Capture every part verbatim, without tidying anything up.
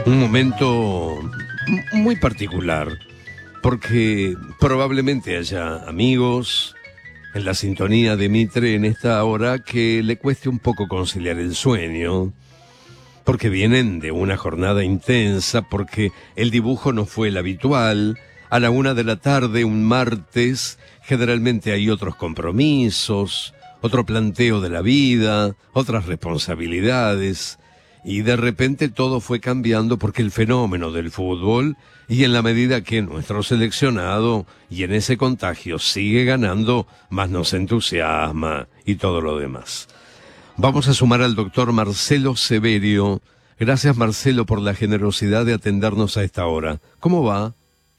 Un momento muy particular, porque probablemente haya amigos en la sintonía de Mitre en esta hora que le cueste un poco conciliar el sueño, porque vienen de una jornada intensa, porque el dibujo no fue el habitual. A la una de la tarde, un martes, generalmente hay otros compromisos, otro planteo de la vida, otras responsabilidades. Y de repente todo fue cambiando porque el fenómeno del fútbol, y en la medida que nuestro seleccionado y en ese contagio sigue ganando, más nos entusiasma y todo lo demás. Vamos a sumar al doctor Marcelo Severio. Gracias, Marcelo, por la generosidad de atendernos a esta hora. ¿Cómo va?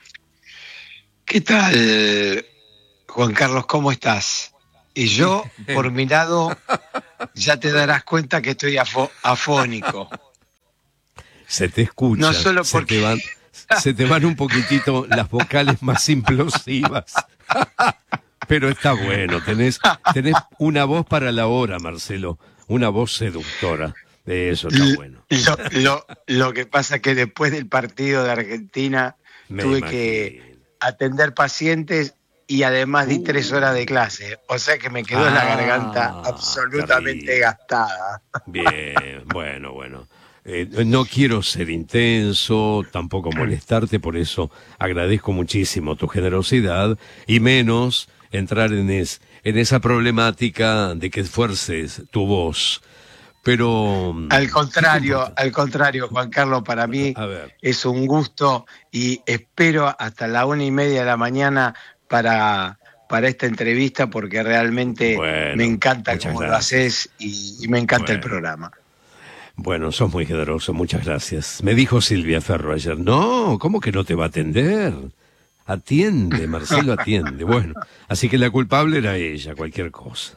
¿Qué tal, Juan Carlos? ¿Cómo estás? Y yo, por mi lado, ya te darás cuenta que estoy afo- afónico. Se te escucha. No solo se porque... te van, se te van un poquitito las vocales más implosivas. Pero está bueno, tenés, tenés una voz para la hora, Marcelo, una voz seductora. Eso está bueno. Lo, lo, lo que pasa es que después del partido de Argentina Me tuve imagino. que atender pacientes y además di Uh. tres horas de clase. O sea que me quedó Ah, la garganta absolutamente terrible. gastada. Bien, bueno, bueno. Eh, no quiero ser intenso, tampoco molestarte, por eso agradezco muchísimo tu generosidad y menos entrar en, es, en esa problemática de que esfuerces tu voz. Pero... Al contrario, al contrario, Juan Carlos, para mí A ver. es un gusto y espero hasta la una y media de la mañana para, para esta entrevista porque realmente Bueno, me encanta muchas cómo lo gracias. haces y, y me encanta el Bueno. programa. Bueno, sos muy generoso, muchas gracias. Me dijo Silvia Ferro ayer, no, ¿cómo que no te va a atender? Atiende, Marcelo, atiende. Bueno, así que la culpable era ella, cualquier cosa.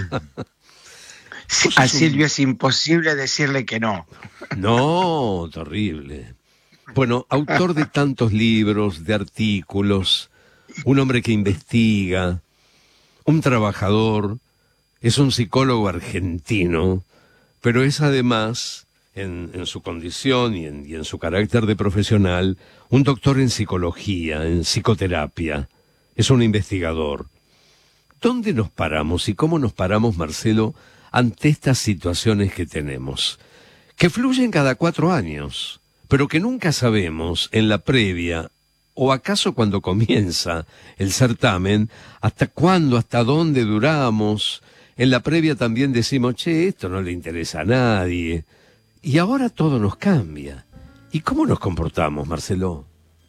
Sí, a Silvia es imposible decirle que no. No, terrible. Bueno, autor de tantos libros, de artículos, un hombre que investiga, un trabajador, es un psicólogo argentino, pero es además, en, en su condición y en, y en su carácter de profesional, un doctor en psicología, en psicoterapia. Es un investigador. ¿Dónde nos paramos y cómo nos paramos, Marcelo, ante estas situaciones que tenemos? Que fluyen cada cuatro años, pero que nunca sabemos en la previa, o acaso cuando comienza el certamen, hasta cuándo, hasta dónde duramos. En la previa también decimos, che, esto no le interesa a nadie. Y ahora todo nos cambia. ¿Y cómo nos comportamos, Marcelo?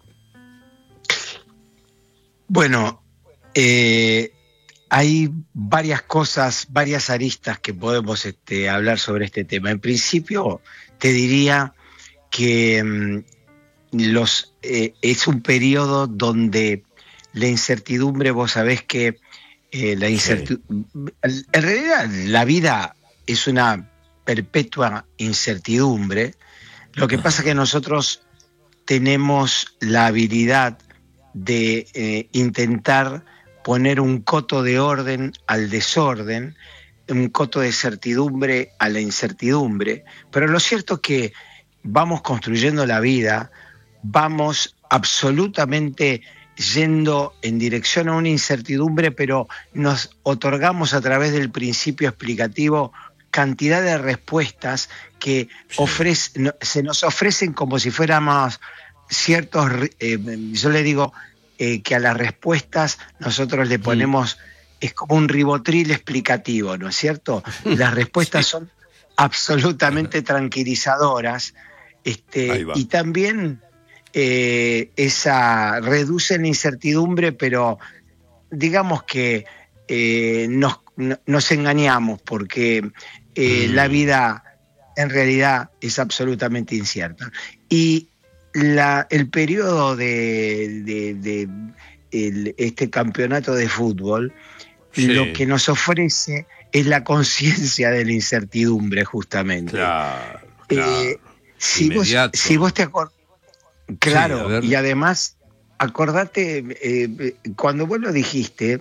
Bueno, eh, hay varias cosas, varias aristas que podemos este, hablar sobre este tema. En principio, te diría que mmm, los, eh, es un periodo donde la incertidumbre, vos sabés que Eh, la incertidumbre. Sí. En realidad, la vida es una perpetua incertidumbre. Lo que pasa es que nosotros tenemos la habilidad de eh, intentar poner un coto de orden al desorden, un coto de certidumbre a la incertidumbre. Pero lo cierto es que vamos construyendo la vida, vamos absolutamente yendo en dirección a una incertidumbre, pero nos otorgamos a través del principio explicativo cantidad de respuestas que sí. ofrece, no, se nos ofrecen como si fuéramos ciertos, eh, yo le digo eh, que a las respuestas nosotros le ponemos, sí. es como un ribotril explicativo, ¿no es cierto? Las respuestas sí. son absolutamente tranquilizadoras, este, y también Eh, esa reduce la incertidumbre, pero digamos que eh, nos, no, nos engañamos porque eh, mm. la vida en realidad es absolutamente incierta. Y la, el periodo de, de, de el, este campeonato de fútbol, sí. lo que nos ofrece es la conciencia de la incertidumbre, justamente. Claro, claro. Eh, si, vos, si vos te acordás, claro, sí, y además, acordate, eh, cuando vos lo dijiste,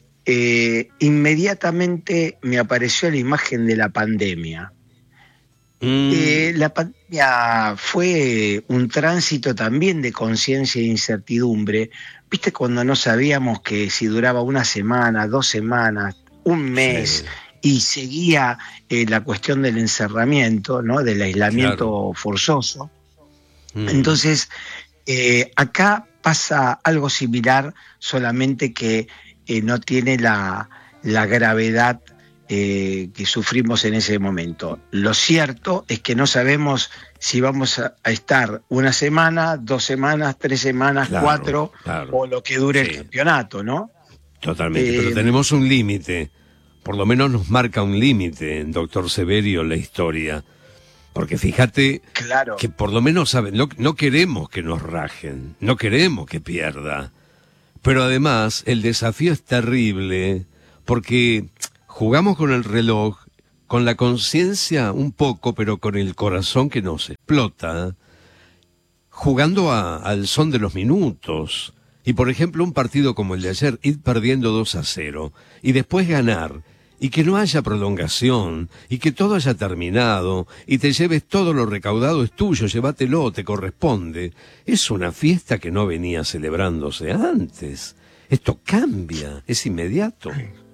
eh, inmediatamente me apareció la imagen de la pandemia. Mm, Eh, la pandemia fue un tránsito también de conciencia e incertidumbre. ¿Viste cuando no sabíamos que si duraba una semana, dos semanas, un mes, sí, y seguía eh, la cuestión del encerramiento, ¿no? Del claro. aislamiento forzoso? Mm, Entonces, eh, acá pasa algo similar, solamente que eh, no tiene la, la gravedad eh, que sufrimos en ese momento. Lo cierto es que no sabemos si vamos a, a estar una semana, dos semanas, tres semanas, claro, cuatro, claro. o lo que dure el Sí, campeonato, ¿no? totalmente. Pero Eh, tenemos un límite. Por lo menos nos marca un límite en Doctor Severio la historia. Porque fíjate claro. que por lo menos saben, no, no queremos que nos rajen, no queremos que pierda. Pero además el desafío es terrible porque jugamos con el reloj, con la conciencia un poco, pero con el corazón que nos explota, jugando a- al son de los minutos. Y por ejemplo, un partido como el de ayer, ir perdiendo dos a cero y después ganar, y que no haya prolongación, y que todo haya terminado, y te lleves todo lo recaudado, es tuyo, llévatelo, te corresponde. Es una fiesta que no venía celebrándose antes. Esto cambia, es inmediato.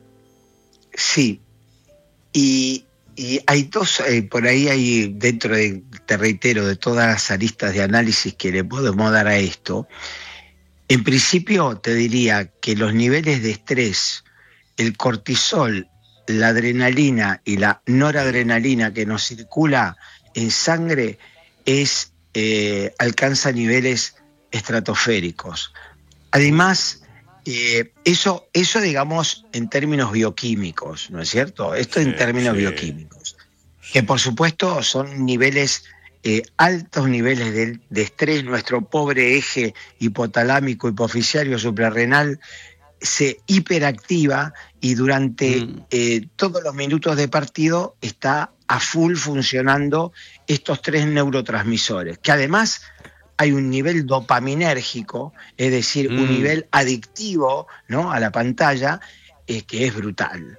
Sí, y, y hay dos, eh, por ahí hay dentro de, te reitero, de todas las aristas de análisis que le podemos dar a esto. En principio te diría que los niveles de estrés, el cortisol, la adrenalina y la noradrenalina que nos circula en sangre es, eh, alcanza niveles estratosféricos. Además, eh, eso, eso digamos en términos bioquímicos, ¿no es cierto? Esto Sí, en términos sí, bioquímicos, que sí. por supuesto son niveles, eh, altos niveles de, de estrés. Nuestro pobre eje hipotalámico, hipoficiario, suprarrenal se hiperactiva y durante Mm, eh, todos los minutos de partido está a full funcionando estos tres neurotransmisores, que además hay un nivel dopaminérgico, es decir, un mm, nivel adictivo, ¿no?, a la pantalla, eh, que es brutal.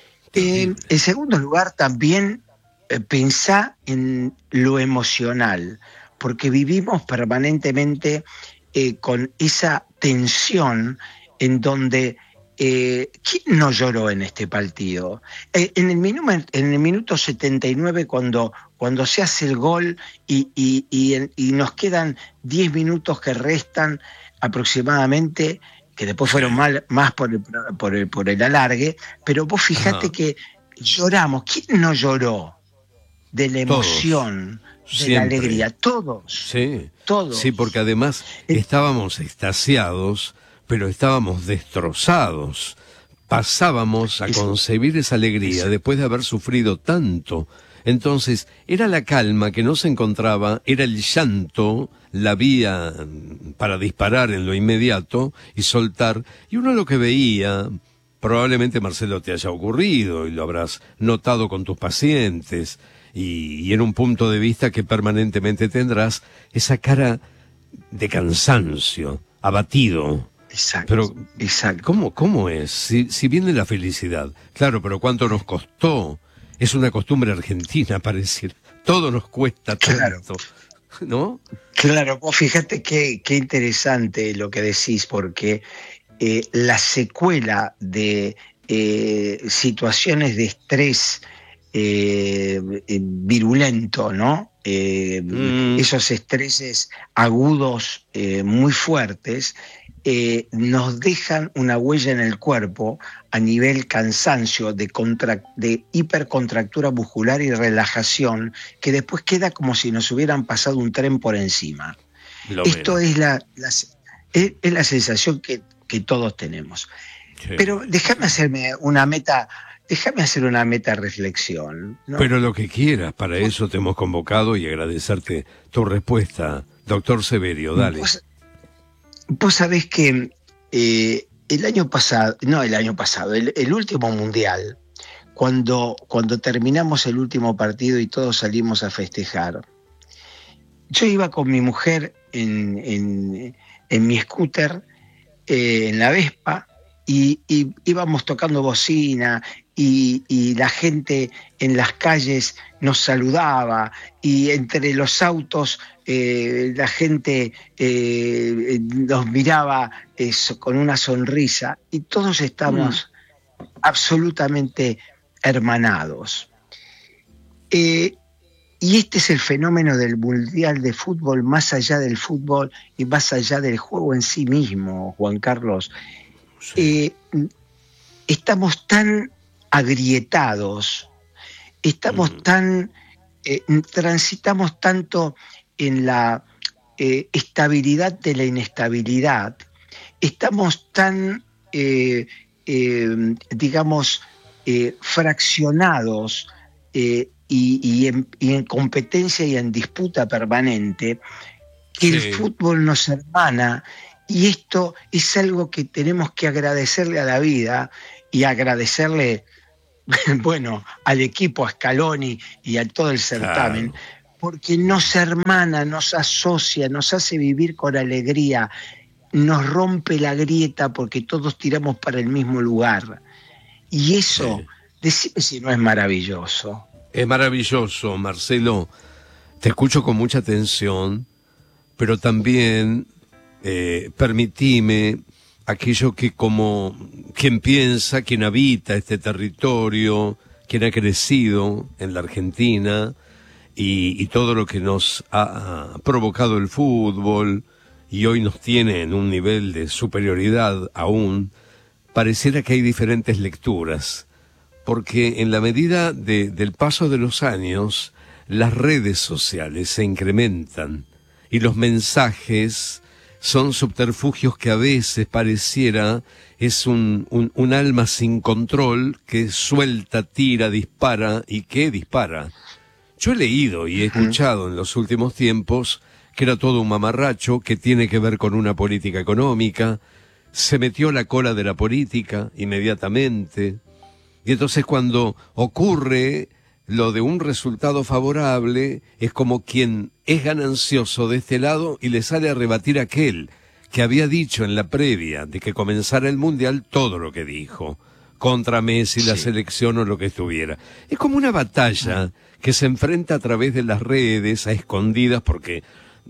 Eh, terrible. en segundo lugar, también eh, pensá en lo emocional, porque vivimos permanentemente eh, con esa tensión en donde, eh, ¿quién no lloró en este partido? Eh, en, el minuto, en el minuto setenta y nueve, cuando, cuando se hace el gol y, y, y, en, y nos quedan diez minutos que restan aproximadamente, que después Sí. fueron mal, más por el, por, el, por el alargue, pero vos fijate Ajá. que lloramos. ¿Quién no lloró de la Todos, emoción, de la siempre. alegría? Todos, Sí, sí, porque todos. además Eh, estábamos extasiados, pero estábamos destrozados. Pasábamos a es- concebir esa alegría Exacto. después de haber sufrido tanto. Entonces, era la calma que no se encontraba, era el llanto, la vía mm, para disparar en lo inmediato y soltar. Y uno lo que veía, probablemente Marcelo te haya ocurrido y lo habrás notado con tus pacientes y, y en un punto de vista que permanentemente tendrás, esa cara de cansancio, abatido. Exacto, Pero, exacto. ¿cómo, cómo es? Si, si viene la felicidad, claro, pero ¿cuánto nos costó? Es una costumbre argentina, pareciera. Todo nos cuesta Claro, tanto, ¿no? claro. Vos fíjate qué, qué interesante lo que decís, porque eh, la secuela de eh, situaciones de estrés eh, eh, virulento, ¿no? Eh, Mm, esos estreses agudos eh, muy fuertes, eh, nos dejan una huella en el cuerpo a nivel cansancio, de, contra, de hipercontractura muscular y relajación, que después queda como si nos hubieran pasado un tren por encima. lo Esto veo. es la, la- es, es la sensación que, que todos tenemos. Pero Sí. déjame hacerme una meta, déjame hacer una meta reflexión, ¿no? Pero lo que quieras, para Vos, eso te hemos convocado y agradecerte tu respuesta, doctor Severio, dale. vos, vos sabés que eh, el año pasado, no el año pasado, el, el último mundial, cuando, cuando terminamos el último partido y todos salimos a festejar, yo iba con mi mujer en, en, en mi scooter, eh, en la Vespa, y, y íbamos tocando bocina, y, y la gente en las calles nos saludaba, y entre los autos eh, la gente eh, nos miraba eso, con una sonrisa, y todos estamos mm. absolutamente hermanados. Eh, y este es el fenómeno del Mundial de Fútbol, más allá del fútbol y más allá del juego en sí mismo, Juan Carlos. Sí. Eh, estamos tan agrietados, estamos mm. tan, eh, transitamos tanto en la eh, estabilidad de la inestabilidad, estamos tan, eh, eh, digamos, eh, fraccionados eh, y, y, en, y en competencia y en disputa permanente, que sí. el fútbol nos hermana, y esto es algo que tenemos que agradecerle a la vida y agradecerle, bueno, al equipo, a Scaloni y a todo el certamen, claro. porque nos hermana, nos asocia, nos hace vivir con alegría, nos rompe la grieta porque todos tiramos para el mismo lugar. Y eso, sí. decime si no es maravilloso. Es maravilloso, Marcelo. Te escucho con mucha atención, pero también eh, permitime aquello que como quien piensa, quien habita este territorio, quien ha crecido en la Argentina y, y todo lo que nos ha provocado el fútbol y hoy nos tiene en un nivel de superioridad aún, pareciera que hay diferentes lecturas, porque en la medida de, del paso de los años, las redes sociales se incrementan y los mensajes son subterfugios que a veces pareciera es un, un, un alma sin control que suelta, tira, dispara y que dispara. Yo he leído y he escuchado en los últimos tiempos que era todo un mamarracho que tiene que ver con una política económica, se metió la cola de la política inmediatamente, y entonces cuando ocurre lo de un resultado favorable, es como quien es ganancioso de este lado y le sale a rebatir a aquel que había dicho en la previa de que comenzara el Mundial todo lo que dijo, contra Messi, sí. la selección o lo que estuviera. Es como una batalla que se enfrenta a través de las redes, a escondidas, porque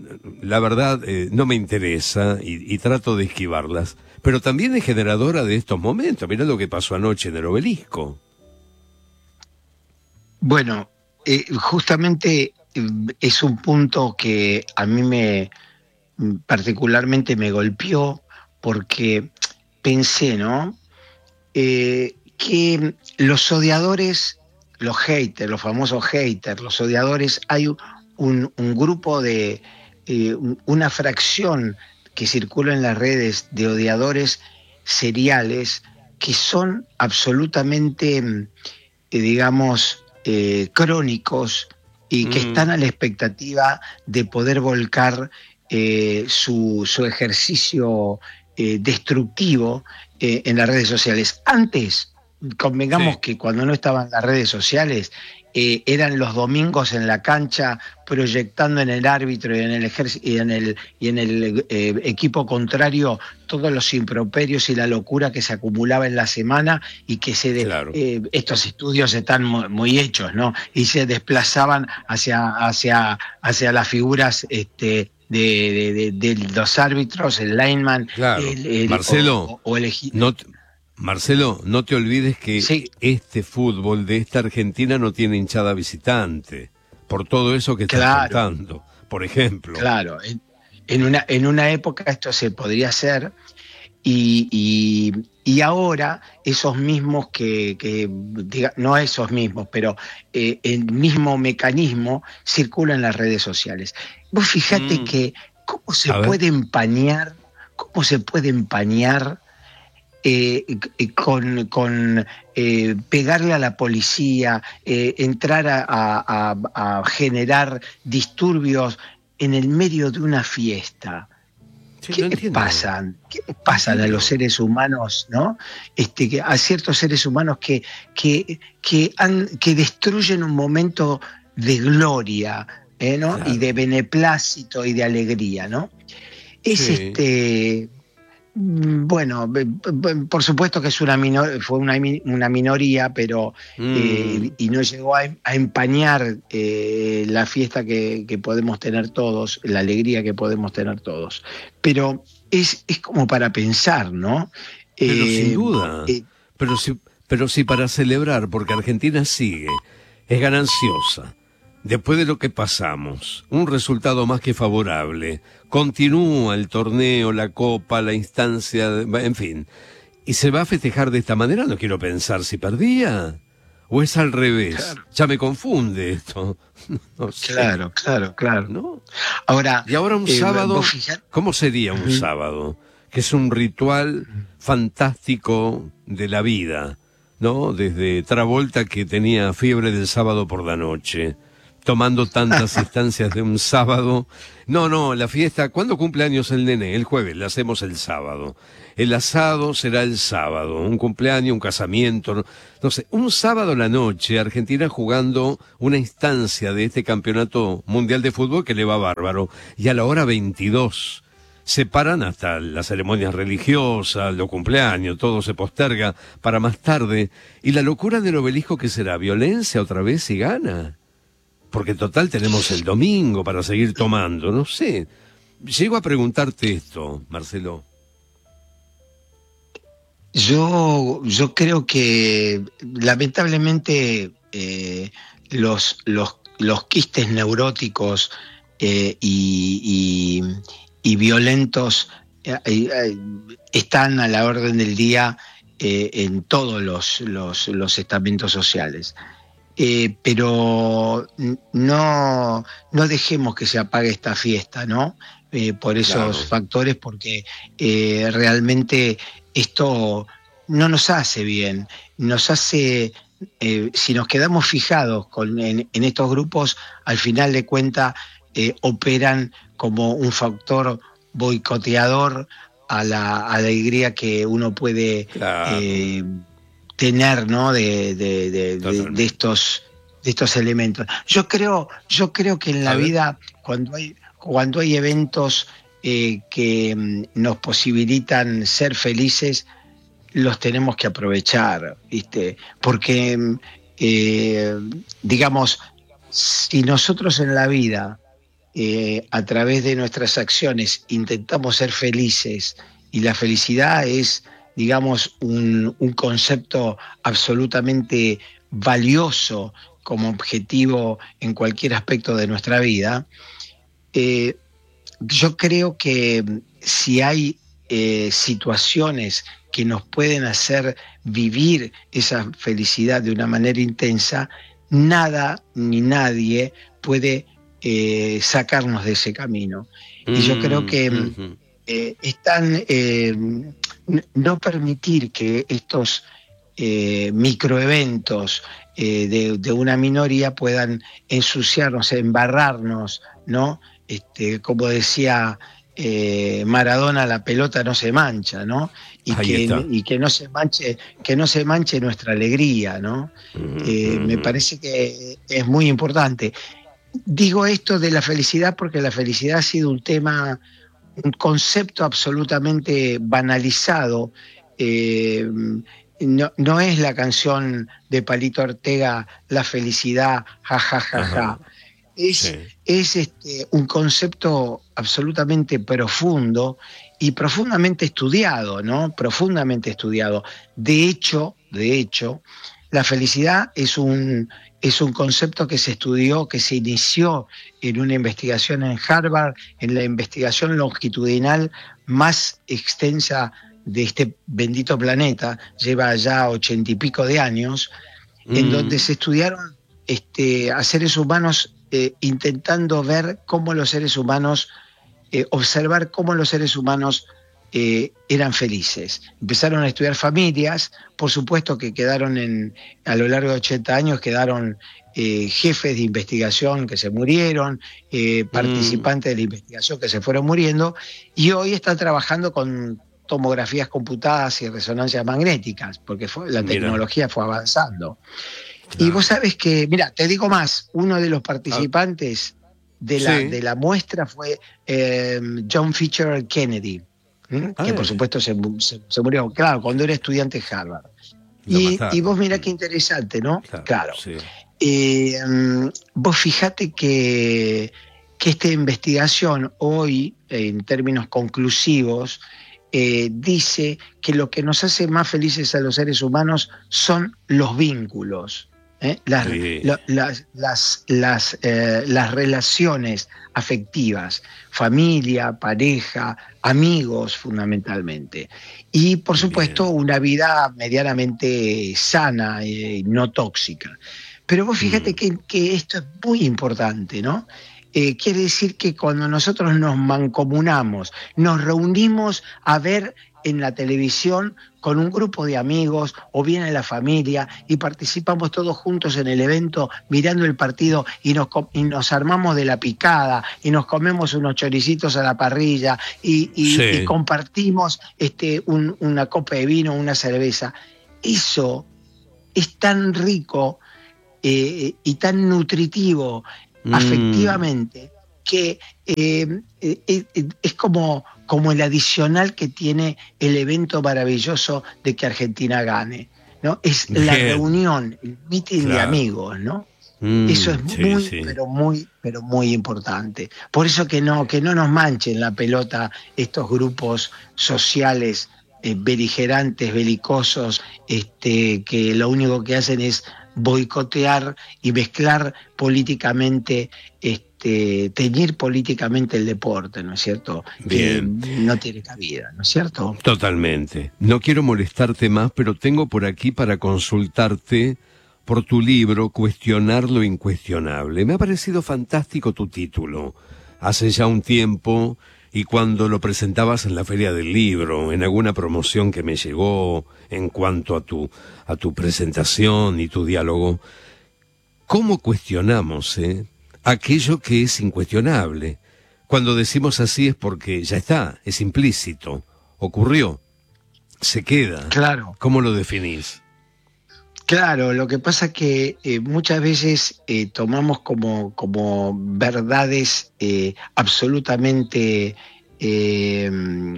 la verdad eh, no me interesa y, y trato de esquivarlas, pero también es generadora de estos momentos. Mirá lo que pasó anoche en el Obelisco. Bueno, eh, justamente eh, es un punto que a mí me particularmente me golpeó, porque pensé, ¿no? Eh, que los odiadores, los haters, los famosos haters, los odiadores, hay un, un grupo de, eh, una fracción que circula en las redes de odiadores seriales que son absolutamente, eh, digamos, Eh, crónicos y que mm. están a la expectativa de poder volcar eh, su, su ejercicio eh, destructivo eh, en las redes sociales. Antes, convengamos sí. que cuando no estaban las redes sociales, eh, eran los domingos en la cancha proyectando en el árbitro y en el ejército y en el, y en el eh, equipo contrario todos los improperios y la locura que se acumulaba en la semana y que se de, claro. eh, estos estudios están muy, muy hechos, ¿no? Y se desplazaban hacia, hacia, hacia las figuras este, de, de, de, de los árbitros, el lineman, claro. el, el, Marcelo, o, o el no te... Marcelo, no te olvides que sí. este fútbol de esta Argentina no tiene hinchada visitante, por todo eso que estás claro. contando, por ejemplo. Claro, en, en, una, en una época esto se podría hacer, y, y, y ahora esos mismos que, que diga, no esos mismos, pero eh, el mismo mecanismo circula en las redes sociales. Vos fijate mm. que cómo se A puede ver. empañar, cómo se puede empañar Eh, con, con eh, pegarle a la policía, eh, entrar a, a, a generar disturbios en el medio de una fiesta. Sí, ¿Qué no les pasan? ¿Qué les pasan no a los seres humanos, no? Este, que, a ciertos seres humanos que, que, que, han, que destruyen un momento de gloria, ¿eh, no? Claro. Y de beneplácito y de alegría, ¿no? Es sí. este... Bueno, por supuesto que es una minor, fue una, una minoría, pero mm. eh, y no llegó a, a empañar eh, la fiesta que, que podemos tener todos, la alegría que podemos tener todos. Pero es, es como para pensar, ¿no? Pero eh, sin duda, eh, pero sí, pero sí para celebrar, porque Argentina sigue, es gananciosa. Después de lo que pasamos, un resultado más que favorable. Continúa el torneo, la copa, la instancia, en fin. ¿Y se va a festejar de esta manera? No quiero pensar si perdía. ¿O es al revés? Claro. Ya me confunde esto. No sé. Claro, claro, claro. ¿No? Ahora, y ahora un eh, sábado, ¿cómo sería un uh-huh. sábado? Que es un ritual fantástico de la vida, ¿no? Desde Travolta, que tenía fiebre del sábado por la noche, tomando tantas instancias de un sábado. No, no, la fiesta, ¿cuándo cumple años el nene? El jueves, la hacemos el sábado. El asado será el sábado, un cumpleaños, un casamiento, no, no sé, un sábado a la noche, Argentina jugando una instancia de este campeonato mundial de fútbol que le va bárbaro. Y a la hora veintidós se paran hasta las ceremonias religiosas, los cumpleaños, todo se posterga para más tarde. Y la locura del obelisco, ¿qué será? ¿Violencia otra vez y gana? Porque total tenemos el domingo para seguir tomando, no sé. Llego a preguntarte esto, Marcelo. Yo, yo creo que lamentablemente eh, los, los, los quistes neuróticos eh, y, y, y violentos eh, eh, están a la orden del día eh, en todos los, los, los estamentos sociales. Eh, pero no, no dejemos que se apague esta fiesta, ¿no? Eh, por esos claro. factores, porque eh, realmente esto no nos hace bien, nos hace, eh, si nos quedamos fijados con, en, en estos grupos, al final de cuentas eh, operan como un factor boicoteador a la alegría que uno puede claro. eh, tener, ¿no? de, de, de, de, de estos de estos elementos. Yo creo, yo creo que en la vida, cuando hay, cuando hay eventos eh, que nos posibilitan ser felices, los tenemos que aprovechar, ¿viste? Porque, eh, digamos, si nosotros en la vida, eh, a través de nuestras acciones, intentamos ser felices, y la felicidad es, digamos, un, un concepto absolutamente valioso como objetivo en cualquier aspecto de nuestra vida, eh, yo creo que si hay eh, situaciones que nos pueden hacer vivir esa felicidad de una manera intensa, nada ni nadie puede eh, sacarnos de ese camino. Mm, y yo creo que mm-hmm. eh, están eh, no permitir que estos eh, microeventos eh, de, de una minoría puedan ensuciarnos, embarrarnos, ¿no? Este, como decía eh, Maradona, la pelota no se mancha, ¿no? Y que, y que no se manche, que no se manche nuestra alegría, ¿no? Mm-hmm. Eh, me parece que es muy importante. Digo esto de la felicidad porque la felicidad ha sido un tema, un concepto absolutamente banalizado. Eh, no, no es la canción de Palito Ortega, La felicidad, ja, ja, ja, ja. Es, sí. es este, un concepto absolutamente profundo y profundamente estudiado, ¿no? Profundamente estudiado. De hecho, de hecho, la felicidad es un, es un concepto que se estudió, que se inició en una investigación en Harvard, en la investigación longitudinal más extensa de este bendito planeta, lleva ya ochenta y pico de años, mm. en donde se estudiaron este, a seres humanos eh, intentando ver cómo los seres humanos, eh, observar cómo los seres humanos eh, eran felices. Empezaron a estudiar familias, por supuesto que quedaron en, a lo largo de ochenta años, quedaron eh, jefes de investigación que se murieron, eh, participantes mm. de la investigación que se fueron muriendo, y hoy están trabajando con tomografías computadas y resonancias magnéticas, porque fue, la tecnología mira. fue avanzando. Claro. Y vos sabés que, mira, te digo más, uno de los participantes de la, sí. de la muestra fue eh, John Fitzgerald Kennedy, que por supuesto se, se, se murió, claro, cuando era estudiante de Harvard. Y, y vos mirá qué interesante, ¿no? Claro. claro. Sí. Eh, vos fijate que, que esta investigación hoy, en términos conclusivos, eh, dice que lo que nos hace más felices a los seres humanos son los vínculos. ¿eh? Las, sí. lo, las, las, las, eh, las relaciones afectivas, familia, pareja, amigos fundamentalmente. Y por supuesto Bien. Una vida medianamente sana y no tóxica. Pero vos fíjate mm. que, que esto es muy importante, ¿no? Eh, quiere decir que cuando nosotros nos mancomunamos, nos reunimos a ver en la televisión con un grupo de amigos o bien en la familia y participamos todos juntos en el evento mirando el partido y nos, y nos armamos de la picada y nos comemos unos choricitos a la parrilla y, y, sí. y compartimos este, un, una copa de vino, una cerveza. Eso es tan rico eh, y tan nutritivo mm. afectivamente que eh, eh, eh, es como, como el adicional que tiene el evento maravilloso de que Argentina gane, ¿no? Es Bien. La reunión, el meeting claro. de amigos, ¿no? Mm, Eso es sí, muy, sí. pero muy, pero muy importante. Por eso que no, que no nos manchen la pelota estos grupos sociales eh, beligerantes, belicosos, este, que lo único que hacen es boicotear y mezclar políticamente, este, teñir políticamente el deporte, ¿no es cierto? Bien. Que no tiene cabida, ¿no es cierto? Totalmente. No quiero molestarte más, pero tengo por aquí para consultarte por tu libro Cuestionar lo incuestionable. Me ha parecido fantástico tu título. Hace ya un tiempo, y cuando lo presentabas en la Feria del Libro, en alguna promoción que me llegó en cuanto a tu, a tu presentación y tu diálogo, ¿cómo cuestionamos eh, aquello que es incuestionable? Cuando decimos así es porque ya está, es implícito, ocurrió, se queda. Claro. ¿Cómo lo definís? Claro, lo que pasa es que eh, muchas veces eh, tomamos como, como verdades eh, absolutamente, eh,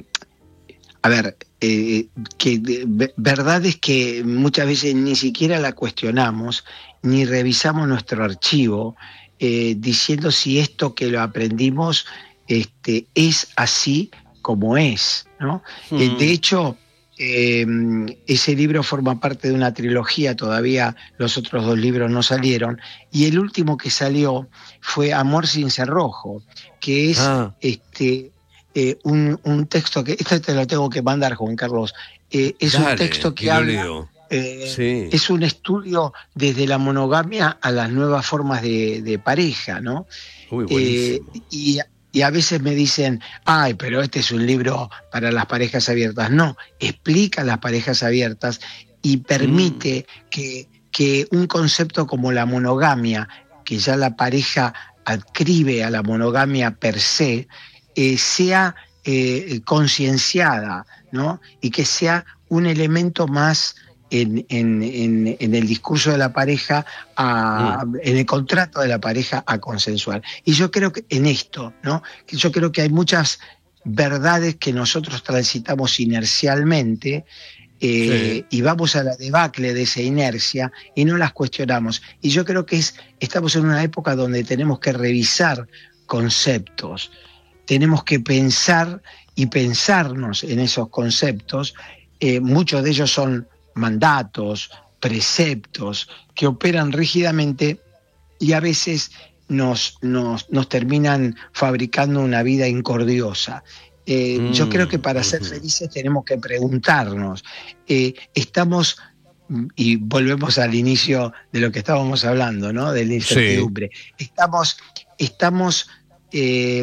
a ver, eh, que de, verdades que muchas veces ni siquiera la cuestionamos, ni revisamos nuestro archivo, eh, diciendo si esto que lo aprendimos este, es así como es, ¿no? Mm. Eh, de hecho... Eh, ese libro forma parte de una trilogía, todavía los otros dos libros no salieron, y el último que salió fue Amor sin cerrojo, que es ah. este eh, un, un texto que, este te lo tengo que mandar, Juan Carlos, eh, es Dale, un texto que habla, eh, sí. es un estudio desde la monogamia a las nuevas formas de, de pareja, ¿no? Uy, buenísimo. Eh, y Y a veces me dicen, ay, pero este es un libro para las parejas abiertas. No, explica las parejas abiertas y permite mm. que, que un concepto como la monogamia, que ya la pareja adscribe a la monogamia per se, eh, sea eh, concienciada, ¿no? Y que sea un elemento más En, en, en, en el discurso de la pareja, a, mm. en el contrato de la pareja a consensuar. Y yo creo que en esto, ¿no? Que yo creo que hay muchas verdades que nosotros transitamos inercialmente eh, sí. y vamos a la debacle de esa inercia y no las cuestionamos. Y yo creo que es, estamos en una época donde tenemos que revisar conceptos, tenemos que pensar y pensarnos en esos conceptos. Eh, muchos de ellos son mandatos, preceptos que operan rígidamente y a veces nos, nos, nos terminan fabricando una vida incordiosa. Eh, mm, yo creo que para uh-huh. ser felices tenemos que preguntarnos, eh, estamos, y volvemos al inicio de lo que estábamos hablando, ¿no? De la incertidumbre. Sí. Estamos, estamos eh,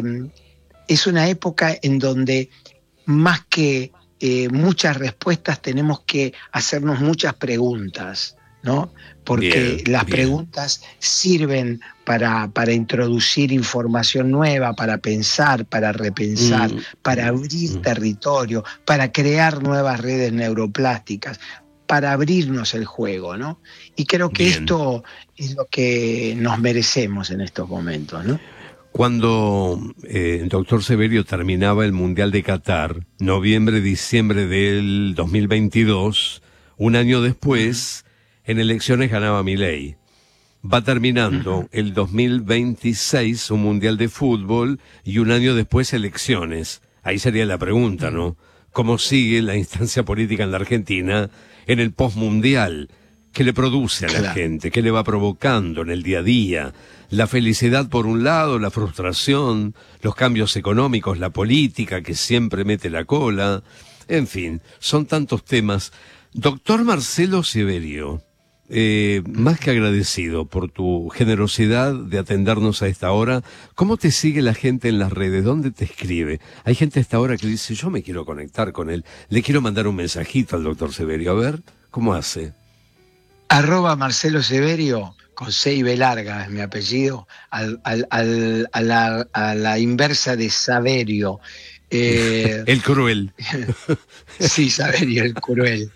es una época en donde más que Eh, muchas respuestas tenemos que hacernos muchas preguntas, ¿no? Porque bien, las bien. preguntas sirven para, para introducir información nueva, para pensar, para repensar, mm. para abrir mm. territorio, para crear nuevas redes neuroplásticas, para abrirnos el juego, ¿no? Y creo que bien. Esto es lo que nos merecemos en estos momentos, ¿no? Cuando eh, el doctor Severio terminaba el Mundial de Qatar, noviembre-diciembre del dos mil veintidós, un año después, en elecciones ganaba Milei. Va terminando el dos mil veintiséis un Mundial de Fútbol y un año después elecciones. Ahí sería la pregunta, ¿no? ¿Cómo sigue la instancia política en la Argentina en el postmundial? ¿Qué le produce a la claro. gente? ¿Qué le va provocando en el día a día? La felicidad por un lado, la frustración, los cambios económicos, la política que siempre mete la cola. En fin, son tantos temas. Doctor Marcelo Severio, eh, más que agradecido por tu generosidad de atendernos a esta hora. ¿Cómo te sigue la gente en las redes? ¿Dónde te escribe? Hay gente a esta hora que dice, yo me quiero conectar con él. Le quiero mandar un mensajito al doctor Severio. A ver, ¿cómo hace? Arroba Marcelo Severio, con C y B larga es mi apellido, al, al, al, a, la, a la inversa de Saverio. Eh, el cruel. Sí, Saverio, el cruel.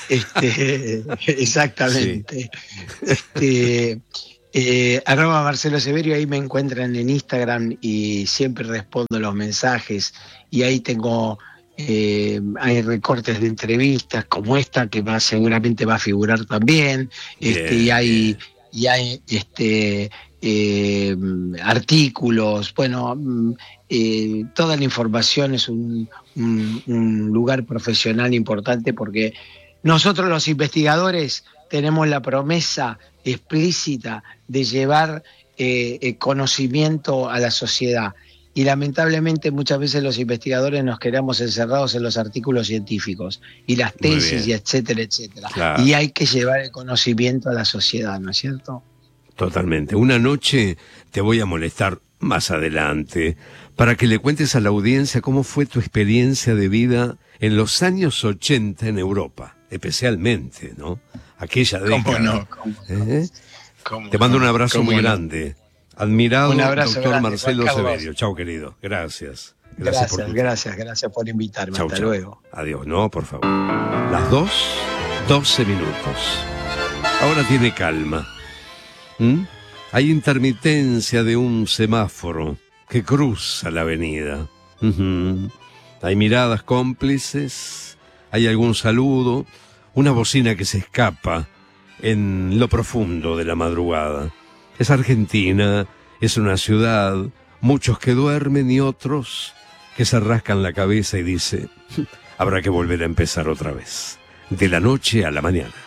Este, exactamente. Sí. Este, eh, arroba Marcelo Severio, ahí me encuentran en Instagram y siempre respondo los mensajes y ahí tengo... Eh, hay recortes de entrevistas como esta que va seguramente va a figurar también, este, bien, y hay bien. y hay este eh, artículos, bueno, eh, toda la información es un, un, un lugar profesional importante porque nosotros los investigadores tenemos la promesa explícita de llevar eh, conocimiento a la sociedad. Y lamentablemente muchas veces los investigadores nos quedamos encerrados en los artículos científicos y las tesis y etcétera, etcétera. Claro. Y hay que llevar el conocimiento a la sociedad, ¿no es cierto? Totalmente. Una noche te voy a molestar más adelante para que le cuentes a la audiencia cómo fue tu experiencia de vida en los años ochenta en Europa, especialmente, ¿no? Aquella década. ¿Cómo no? ¿Cómo no? ¿Eh? ¿Cómo te mando un abrazo muy no? grande. Admirado, doctor grande, Marcelo Severio. Chau, querido. Gracias. Gracias, gracias, por, tu... gracias, gracias por invitarme. Chau, Hasta chau. luego. Adiós. No, por favor. Las dos, doce minutos. Ahora tiene calma. ¿Mm? Hay intermitencia de un semáforo que cruza la avenida. Uh-huh. Hay miradas cómplices, hay algún saludo, una bocina que se escapa en lo profundo de la madrugada. Es Argentina, es una ciudad, muchos que duermen y otros que se rascan la cabeza y dicen, habrá que volver a empezar otra vez, de la noche a la mañana.